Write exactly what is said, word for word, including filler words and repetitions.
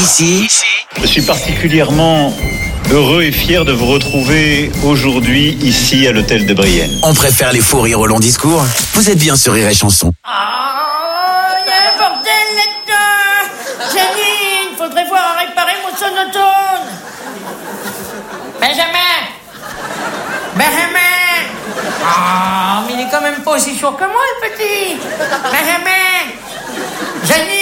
Ici, je suis particulièrement heureux et fier de vous retrouver aujourd'hui ici à l'hôtel de Brienne. On préfère les faux rires au long discours. Vous êtes bien sur Rire et Chanson. Ah, il y a un bordel là-dedans. Janine, faudrait voir à réparer mon sonotone. Benjamin. Benjamin. Ah, mais il est quand même pas aussi sourd que moi, le petit. Benjamin. Janine.